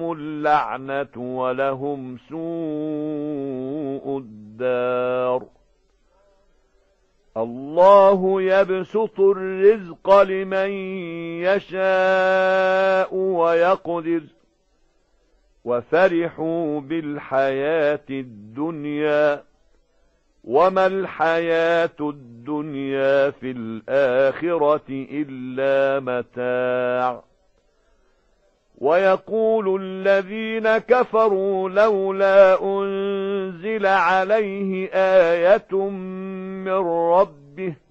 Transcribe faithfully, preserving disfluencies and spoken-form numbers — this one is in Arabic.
اللعنة ولهم سوء الدار الله يبسط الرزق لمن يشاء ويقدر وفرحوا بالحياة الدنيا وما الحياة الدنيا في الآخرة إلا متاع ويقول الذين كفروا لولا أنزل عليه آية من ربه